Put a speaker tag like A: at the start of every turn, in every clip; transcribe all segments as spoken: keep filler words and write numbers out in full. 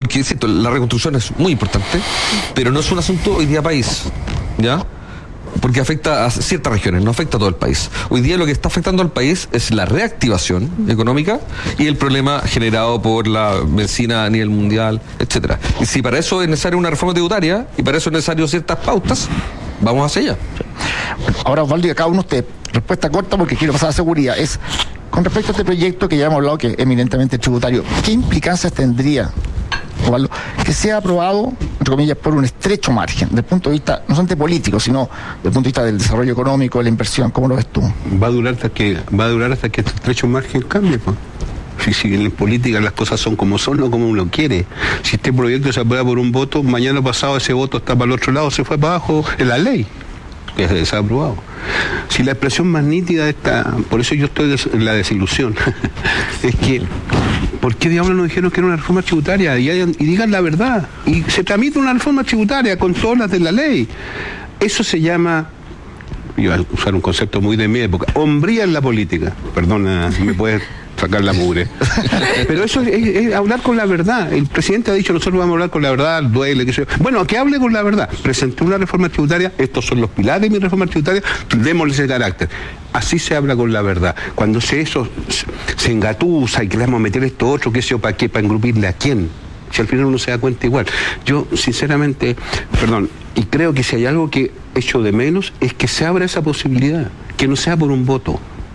A: porque, cierto, la reconstrucción es muy importante, pero no es un asunto hoy día país, ¿ya? Porque afecta a ciertas regiones, no afecta a todo el país. Hoy día lo que está afectando al país es la reactivación económica y el problema generado por la benzina a nivel mundial, etcétera. Y si para eso es necesaria una reforma tributaria y para eso es necesario ciertas pautas, vamos hacia allá.
B: Bueno, ahora, Osvaldo, y a cada uno usted, respuesta corta porque quiero pasar a seguridad, es con respecto a este proyecto que ya hemos hablado que es eminentemente tributario, ¿qué implicancias tendría, Osvaldo, que sea aprobado, entre comillas, por un estrecho margen, desde el punto de vista, no solamente político, sino desde el punto de vista del desarrollo económico, de la inversión? ¿Cómo lo ves tú?
C: Va a durar hasta que, va a durar hasta que este estrecho margen cambie, pues. Si, si en política las cosas son como son, no como uno quiere. Si este proyecto se aprueba por un voto, mañana pasado ese voto está para el otro lado, se fue para abajo en la ley, que se ha aprobado. Si la expresión más nítida está, por eso yo estoy en la desilusión, es que, ¿por qué diablos nos dijeron que era una reforma tributaria? Y, hayan, y digan la verdad. Y se tramita una reforma tributaria con todas las de la ley. Eso se llama, iba a usar un concepto muy de mi época, hombría en la política. Perdona, si me puedes sacar la mugre. Pero eso es, es, es hablar con la verdad. El presidente ha dicho, nosotros vamos a hablar con la verdad, duele, que se... Bueno, que hable con la verdad. Presenté una reforma tributaria, estos son los pilares de mi reforma tributaria, démosle ese carácter. Así se habla con la verdad. Cuando se eso se engatusa y que le vamos a meter esto otro, qué sé yo, ¿para qué? ¿Para engrupirle a quién? Si al final uno se da cuenta igual. Yo, sinceramente, perdón, y creo que si hay algo que echo de menos, es que se abra esa posibilidad, que no sea por un voto.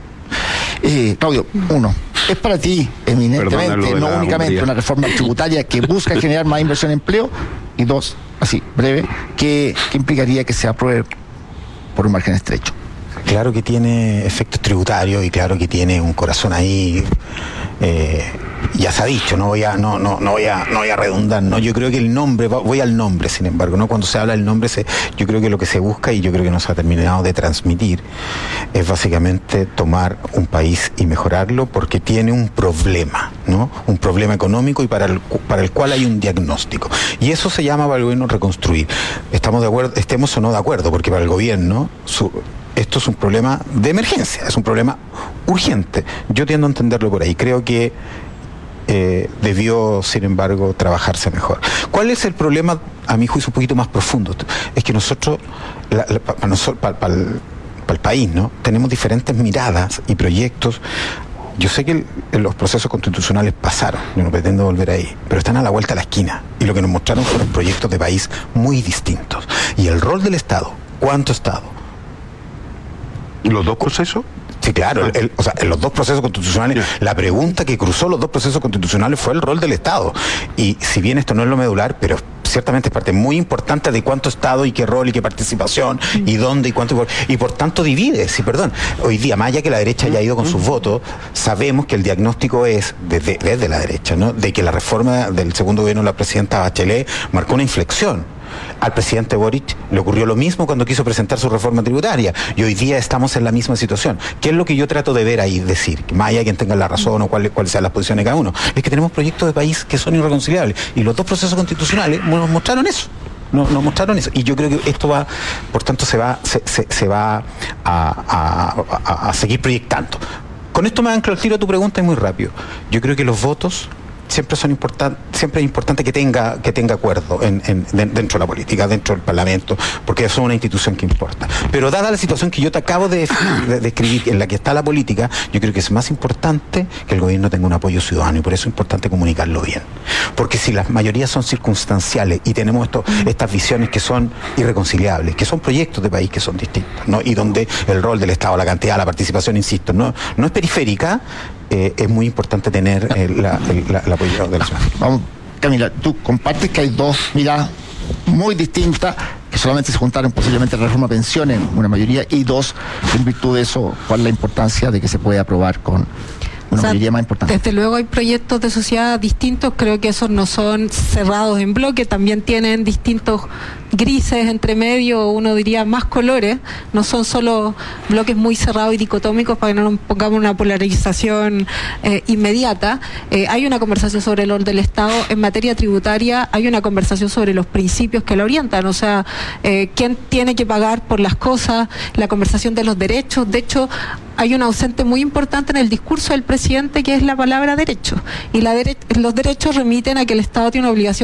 B: Eh, Claudio, uno, es para ti eminentemente, no únicamente hombría, una reforma tributaria que busca generar más inversión en empleo, y dos, así, breve, ¿qué, qué implicaría que se apruebe por un margen estrecho?
D: Claro que tiene efectos tributarios y claro que tiene un corazón ahí, eh, ya se ha dicho, no voy a, no, no, no voy a, no voy a redundar, no, yo creo que el nombre, voy al nombre, sin embargo, no, cuando se habla del nombre, se, yo creo que lo que se busca, y yo creo que nos ha terminado de transmitir, es básicamente tomar un país y mejorarlo porque tiene un problema, ¿no? Un problema económico y para el, para el cual hay un diagnóstico. Y eso se llama para el gobierno reconstruir. Estamos de acuerdo, estemos o no de acuerdo, porque para el gobierno su, esto es un problema de emergencia, es un problema urgente. Yo tiendo a entenderlo por ahí. Creo que Eh, debió, sin embargo, trabajarse mejor. ¿Cuál es el problema, a mi juicio, un poquito más profundo? Es que nosotros, la, la, para nosotros, para, para, el, para el país, ¿no? Tenemos diferentes miradas y proyectos. Yo sé que el, los procesos constitucionales pasaron, yo no pretendo volver ahí, pero están a la vuelta de la esquina. Y lo que nos mostraron fueron proyectos de país muy distintos. Y el rol del Estado, ¿cuánto Estado?
C: ¿Y los dos procesos?
D: Sí, claro, el, el, o sea, en los dos procesos constitucionales, la pregunta que cruzó los dos procesos constitucionales fue el rol del Estado. Y si bien esto no es lo medular, pero ciertamente es parte muy importante de cuánto Estado y qué rol y qué participación y dónde y cuánto, y por, y por tanto divide, sí, perdón. Hoy día, más allá que la derecha haya ido con sus votos, sabemos que el diagnóstico es, desde, desde la derecha, ¿no?, de que la reforma del segundo gobierno de la presidenta Bachelet marcó una inflexión. Al presidente Boric le ocurrió lo mismo cuando quiso presentar su reforma tributaria, y hoy día estamos en la misma situación. ¿Qué es lo que yo trato de ver ahí? Decir, más allá de quien tenga la razón o cuáles cuál sean las posiciones de cada uno, es que tenemos proyectos de país que son irreconciliables, y los dos procesos constitucionales nos mostraron eso. Nos, nos mostraron eso, y yo creo que esto va, por tanto, se va, se, se, se va a, a, a, a seguir proyectando. Con esto me anclo al tiro a tu pregunta, y muy rápido. Yo creo que los votos siempre son importantes, siempre es importante que tenga que tenga acuerdo en, en, dentro de la política, dentro del Parlamento, porque eso es una institución que importa. Pero dada la situación que yo te acabo de describir, de, de en la que está la política, yo creo que es más importante que el gobierno tenga un apoyo ciudadano, y por eso es importante comunicarlo bien. Porque si las mayorías son circunstanciales y tenemos esto, estas visiones que son irreconciliables, que son proyectos de país que son distintos, ¿no?, y donde el rol del Estado, la cantidad, la participación, insisto, no, no es periférica, eh, es muy importante tener eh, la, el, la, el apoyo de la ciudad.
B: Vamos, Camila, tú compartes que hay dos miradas muy distintas que solamente se juntaron posiblemente en la reforma pensión en una mayoría, y dos, en virtud de eso, ¿cuál es la importancia de que se pueda aprobar con una, o sea, mayoría más importante?
E: Desde luego hay proyectos de sociedad distintos, creo que esos no son cerrados en bloque, también tienen distintos grises entre medio, uno diría más colores, no son solo bloques muy cerrados y dicotómicos para que no nos pongamos una polarización eh, inmediata. Eh, hay una conversación sobre el rol del Estado en materia tributaria, hay una conversación sobre los principios que la orientan, o sea, eh, quién tiene que pagar por las cosas, la conversación de los derechos. De hecho, hay un ausente muy importante en el discurso del presidente, que es la palabra derecho, y la dere- los derechos remiten a que el Estado tiene una obligación